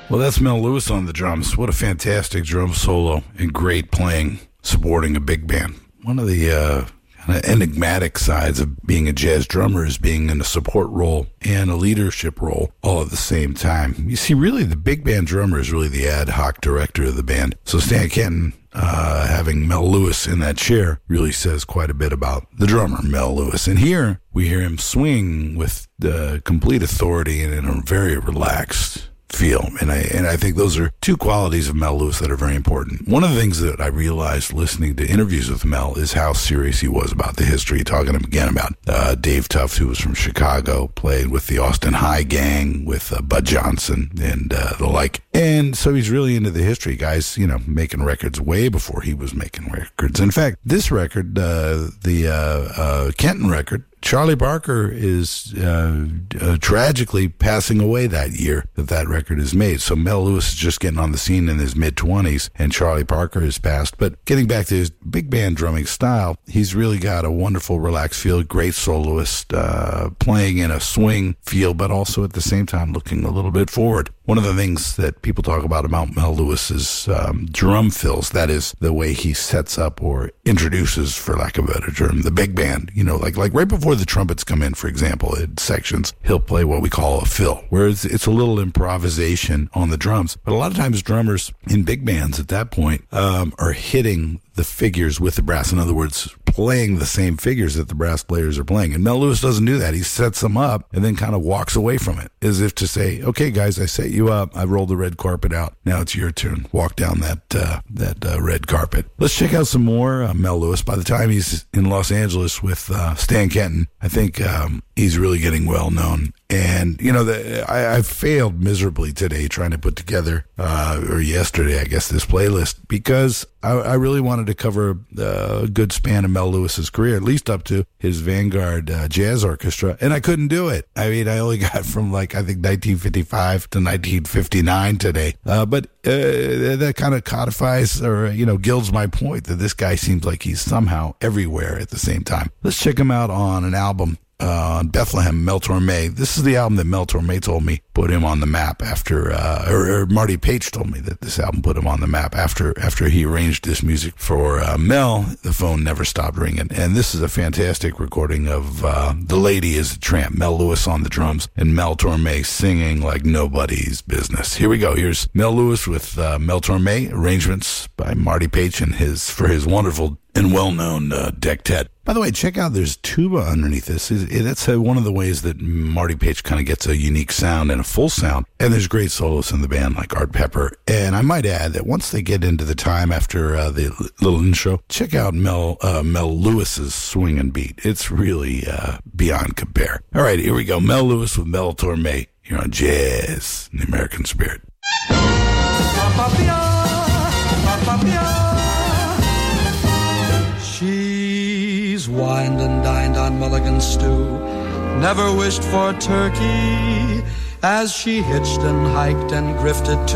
Well, that's Mel Lewis on the drums. What a fantastic drum solo and great playing, supporting a big band. One of the kind of enigmatic sides of being a jazz drummer is being in a support role and a leadership role all at the same time. You see, really, the big band drummer is really the ad hoc director of the band. So Stan Kenton, having Mel Lewis in that chair really says quite a bit about the drummer, Mel Lewis. And here we hear him swing with complete authority and in a very relaxed feel. And I think those are two qualities of Mel Lewis that are very important. One of the things that I realized listening to interviews with Mel is how serious he was about the history, talking again about Dave Tufts, who was from Chicago, played with the Austin High Gang, with Bud Johnson and the like. And so he's really into the history. Guys, making records way before he was making records. In fact, this record, the Kenton record, Charlie Parker is tragically passing away that year that record is made. So Mel Lewis is just getting on the scene in his mid-20s, and Charlie Parker has passed. But getting back to his big band drumming style, he's really got a wonderful, relaxed feel, great soloist, playing in a swing feel, but also at the same time looking a little bit forward. One of the things that people talk about Mel Lewis is drum fills. That is the way he sets up or introduces, for lack of a better term, the big band. Like right before the trumpets come in, for example, in sections, he'll play what we call a fill, where it's a little improvisation on the drums. But a lot of times drummers in big bands at that point are hitting the figures with the brass. In other words, playing the same figures that the brass players are playing. And Mel Lewis doesn't do that. He sets them up and then kind of walks away from it, as if to say, okay, guys, I set you up. I rolled the red carpet out. Now it's your turn. Walk down that red carpet. Let's check out some more Mel Lewis. By the time he's in Los Angeles with Stan Kenton, I think he's really getting well known. And, I failed miserably today trying to put together, or yesterday, I guess, this playlist, because I really wanted to cover a good span of Mel Lewis's career, at least up to his Vanguard Jazz Orchestra, and I couldn't do it. I mean, I only got from, 1955 to 1959 today. But that kind of codifies or, gilds my point that this guy seems like he's somehow everywhere at the same time. Let's check him out on an album on Bethlehem, Mel Torme. This is the album that Mel Torme told me put him on the map after, or Marty Page told me that this album put him on the map after he arranged this music for Mel. The phone never stopped ringing. And this is a fantastic recording of The Lady is a Tramp, Mel Lewis on the drums and Mel Torme singing like nobody's business. Here we go. Here's Mel Lewis with Mel Torme, arrangements by Marty Page and for his wonderful and well-known Dectet. By the way, check out, there's tuba underneath this. That's one of the ways that Marty Page kind of gets a unique sound and a full sound. And there's great soloists in the band like Art Pepper. And I might add that once they get into the time after the little intro, check out Mel Lewis's swing and beat. It's really beyond compare. All right, here we go. Mel Lewis with Mel Torme. You're on Jazz in the American Spirit. She's wined and dined on mulligan stew, never wished for turkey, as she hitched and hiked and grifted to